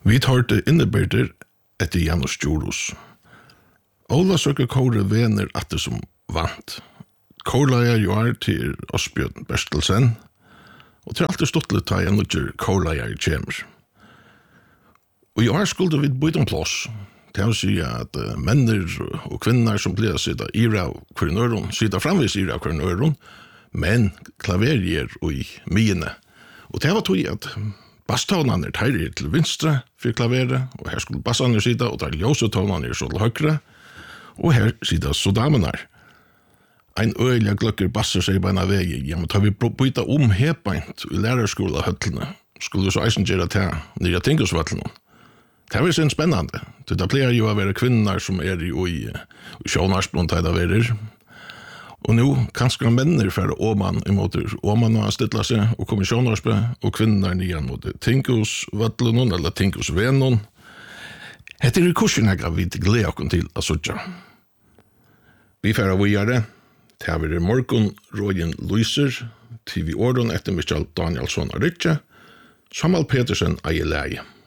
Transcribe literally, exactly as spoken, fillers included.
Vi tar det innebærder etter Janus Djurus. Ola søker kåre vener at det som vant. Kårleier jo er til Åsbjørn Berstelsen, og til alt er stått litt ta igjen utgjør kårleier kjemer. Og i år skulle vi bytte om plass. Det vil si at uh, menner og kvinner som blir sitta i av hver nøron, sitta framvis i av hver nøron, men klaverier og i myene. Og det var tog at basstavnene er teirer til vinstre for klaveret, og her skulle bassene sitta, og der ljøsetavnene er så til høyre, og her sitta så damene her. Ein øyelig gløkker basser seg på en av vei, ja, men tar vi bytta om hepeint i lærerskolen høttene, skulle så eisen gjøre til nye tingosvøttene. Det var sin spennende. Det pleier jo å være kvinner som er i, i, i sjånarsblom til det verer. Og nå kanskje menner for åman i måte åman og stilla seg og komme i sjånarsblom, og kvinner nye mot tingosvøttene eller tingosvennene. Hette er kursen jeg vi gleder oss til å søtte. Vi får av å gjøre det. Det har vært morgen Rogen Lyser, til vi åren etter Michael Danielsson og Rykje, Samuel Petersen eier leie.